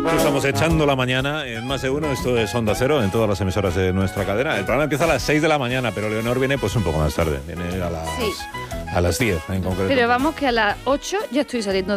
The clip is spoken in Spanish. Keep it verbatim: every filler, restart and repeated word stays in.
Estamos echando la mañana en Más de Uno. Esto es Onda Cero en todas las emisoras de nuestra cadena. El programa empieza a las seis de la mañana, pero Leonor viene pues un poco más tarde. Viene a las, Sí. a las diez en concreto. Pero vamos que a las ocho ya estoy saliendo